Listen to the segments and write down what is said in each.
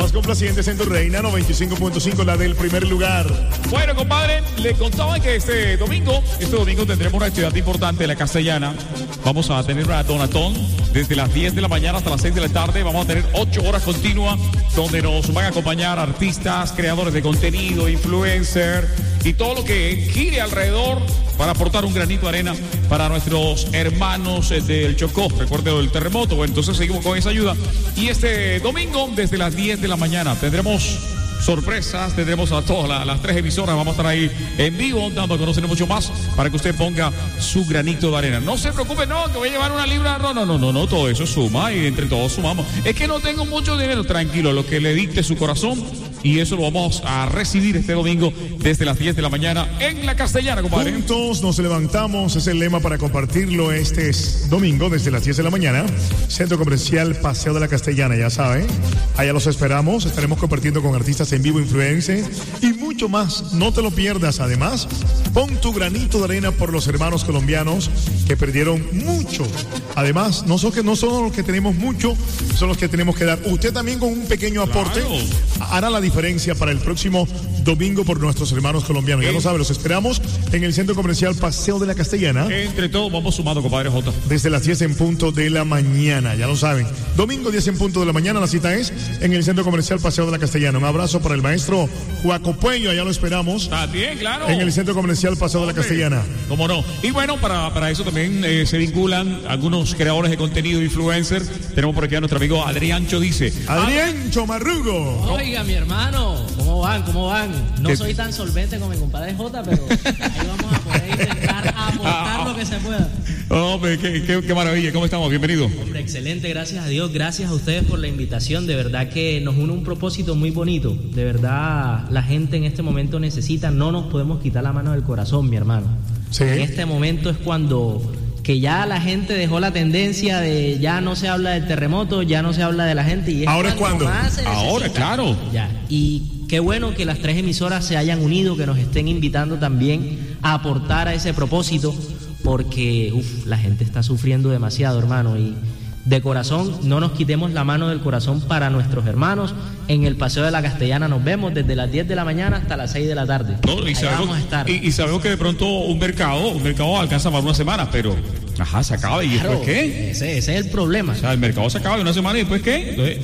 los complacientes en tu Reina 95.5, la del primer lugar. Bueno, compadre, le contaba que este domingo tendremos una actividad importante en la Castellana. Vamos a tener una donatón desde las 10 de la mañana hasta las 6 de la tarde. Vamos a tener 8 horas continuas donde nos van a acompañar artistas, creadores de contenido, influencers y todo lo que gire alrededor para aportar un granito de arena para nuestros hermanos del Chocó. Recuerden el terremoto. Bueno, entonces seguimos con esa ayuda. Y este domingo, desde las 10 de la mañana, tendremos sorpresas, tendremos a todas las 3 emisoras, vamos a estar ahí en vivo dando a conocer mucho más para que usted ponga su granito de arena. No se preocupe, no, que voy a llevar una libra, no, todo eso suma y entre todos sumamos. Es que no tengo mucho dinero, tranquilo, lo que le dicte su corazón y eso lo vamos a recibir este domingo desde las 10 de la mañana en la Castellana, compadre. Juntos nos levantamos, es el lema para compartirlo este domingo desde las 10 de la mañana, Centro Comercial Paseo de la Castellana, ya saben, allá los esperamos, estaremos compartiendo con artistas en vivo, influencers y mucho más. No te lo pierdas. Además, pon tu granito de arena por los hermanos colombianos que perdieron mucho. Además, no son los que tenemos mucho, son los que tenemos que dar. Usted también con un pequeño aporte hará la diferencia para el próximo domingo por nuestros hermanos colombianos. Ya lo saben, los esperamos en el Centro Comercial Paseo de la Castellana. Entre todos vamos sumando, compadre Jota. Desde las 10 en punto de la mañana, ya lo saben. Domingo 10 en punto de la mañana, la cita es en el Centro Comercial Paseo de la Castellana. Un abrazo para el maestro Juaco Puello, allá lo esperamos. Está bien, claro. En el Centro Comercial Paseo de la Castellana. ¿Cómo no? Y bueno, para eso también se vinculan algunos creadores de contenido, influencers. Tenemos por aquí a nuestro amigo Adriancho Dice. Adriancho Marrugo. Oiga, mi hermano, ¿cómo van? No soy tan solvente como mi compadre Jota, pero ahí vamos a poder intentar aportar lo que se pueda. Hombre, qué maravilla. ¿Cómo estamos? Bienvenido. Hombre, excelente, gracias a Dios. Gracias a ustedes por la invitación. De verdad que nos une un propósito muy bonito. De verdad, la gente en este momento necesita, no nos podemos quitar la mano del corazón, mi hermano. Sí. En este momento es cuando que ya la gente dejó la tendencia de ya no se habla del terremoto, ya no se habla de la gente. Y ¿ahora es cuando? Ahora, claro. Ya. Y qué bueno que las 3 emisoras se hayan unido, que nos estén invitando también a aportar a ese propósito, porque la gente está sufriendo demasiado, hermano, y de corazón, no nos quitemos la mano del corazón para nuestros hermanos. En el Paseo de la Castellana nos vemos desde las 10 de la mañana hasta las 6 de la tarde. No, y sabemos, vamos a estar. Y sabemos que de pronto un mercado alcanza para una semana, pero se acaba. ¿Y claro, después qué? Ese es el problema. O sea, el mercado se acaba de una semana y después qué. Entonces,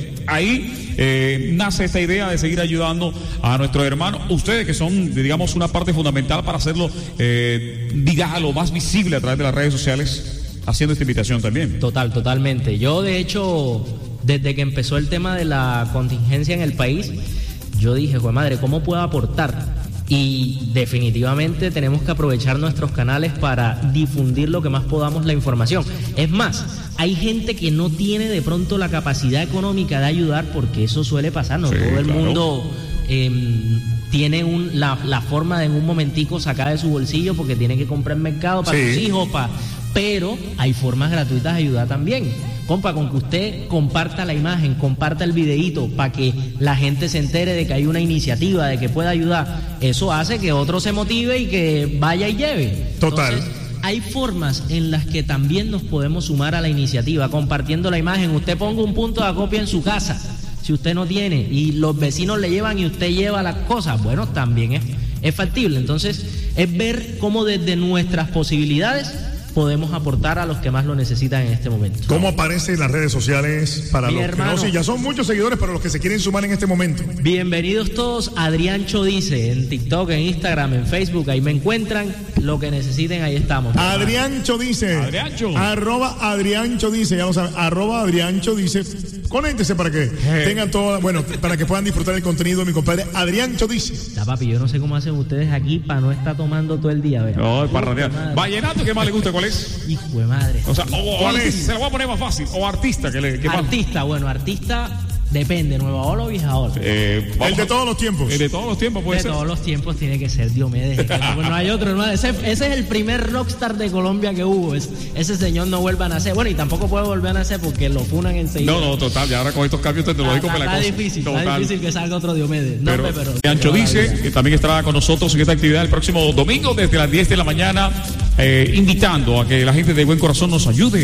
ahí nace esta idea de seguir ayudando a nuestros hermanos. Ustedes que son, digamos, una parte fundamental para hacerlo viral o más visible a través de las redes sociales, haciendo esta invitación también. Totalmente. Yo, de hecho, desde que empezó el tema de la contingencia en el país, yo dije, joder madre, ¿cómo puedo aportar? Y definitivamente tenemos que aprovechar nuestros canales para difundir lo que más podamos la información. Es más, hay gente que no tiene de pronto la capacidad económica de ayudar, porque eso suele pasar, ¿no? Sí, todo el mundo tiene la forma de en un momentico sacar de su bolsillo porque tiene que comprar mercado para sus hijos, pero hay formas gratuitas de ayudar también. Compa, con que usted comparta la imagen, comparta el videíto para que la gente se entere de que hay una iniciativa, de que pueda ayudar, eso hace que otro se motive y que vaya y lleve. Total. Entonces, hay formas en las que también nos podemos sumar a la iniciativa, compartiendo la imagen. Usted ponga un punto de acopio en su casa, si usted no tiene, y los vecinos le llevan y usted lleva las cosas, bueno, también es factible. Entonces, es ver cómo desde nuestras posibilidades podemos aportar a los que más lo necesitan en este momento. ¿Cómo aparece en las redes sociales para los que no? Sí, ya son muchos seguidores, pero los que se quieren sumar en este momento. Bienvenidos todos. Adriancho Dice en TikTok, en Instagram, en Facebook, ahí me encuentran. Lo que necesiten, ahí estamos. Adriancho Dice. @Adriancho Dice, ya lo saben. @Adriancho Dice. Conéctese para que tengan todo, para que puedan disfrutar el contenido de mi compadre Adriancho Dice. Ya, papi, yo no sé cómo hacen ustedes aquí para no estar tomando todo el día, ¿verdad? No, para radiar. Vallenato, ¿qué más le gusta? ¿Cuál es? Hijo de madre. O sea, se lo voy a poner más fácil. O artista, artista, depende, Nueva Ola o Vieja Ola. El de todos los tiempos. El de todos los tiempos puede ser. De todos los tiempos tiene que ser Diomedes. No hay otro, hermano. Ese es el primer rockstar de Colombia que hubo. Ese señor no vuelve a nacer. Bueno, y tampoco puede volver a nacer porque lo funan enseguida. No, total. Ya ahora con estos cambios tecnológicos me la cosa. Está difícil que salga otro Diomedes. Pero Adriancho Dice que también estará con nosotros en esta actividad el próximo domingo desde las 10 de la mañana, invitando a que la gente de buen corazón nos ayude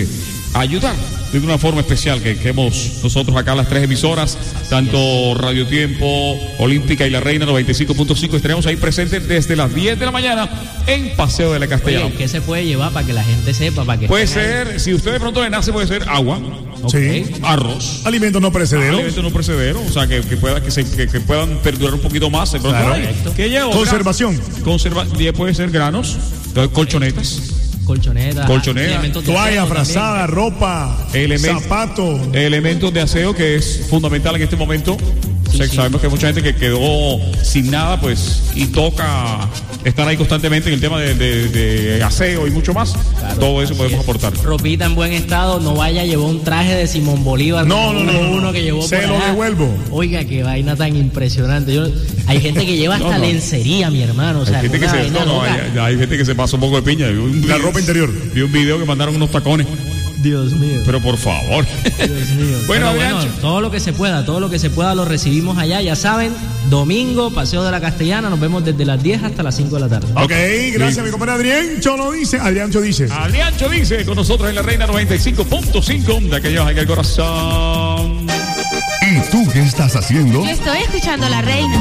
ayudar de una forma especial que hemos nosotros acá las 3 emisoras, tanto Radio Tiempo, Olímpica y La Reina 95.5, estaremos ahí presentes desde las 10 de la mañana en Paseo de la Castellana. Oye, ¿qué se puede llevar para que la gente sepa? Para que puede ser, si usted de pronto le nace, puede ser agua, Sí. arroz, Alimentos no perecederos. alimentos no perecederos, o sea, que puedan perdurar un poquito más. De pronto, Claro. ¿qué lleva? Conservación. Puede ser granos, colchonetas. Colchoneta, elementos de Toalla, aseo frazada, ropa, zapatos. Elementos de aseo que es fundamental en este momento. Sí, O sea, sí. sabemos que hay mucha gente que quedó sin nada, pues, y toca estar ahí constantemente en el tema de aseo y mucho más. Claro, todo eso así podemos es. aportar. Ropita en buen estado, no vaya a llevar un traje de Simón Bolívar. No, como no, no, uno que llevó se por lo allá. devuelvo. Oiga, qué vaina tan impresionante. Hay gente que lleva hasta No. lencería, mi hermano. O sea, Hay gente, que una se, vaina loca. hay gente que se pasa un poco de piña. La ropa interior. Vi un video que mandaron unos tacones. Dios mío. Pero por favor. Dios mío. Bueno, Pero Adrián. todo lo que se pueda lo recibimos allá. Ya saben, domingo, Paseo de la Castellana. Nos vemos desde las 10 hasta las 5 de la tarde. Ok, gracias, mi compadre Adriancho lo dice. Adriancho dice. Adriancho dice con nosotros en La Reina 95.5 de aquellos en el corazón. ¿Y tú qué estás haciendo? Estoy escuchando La Reina.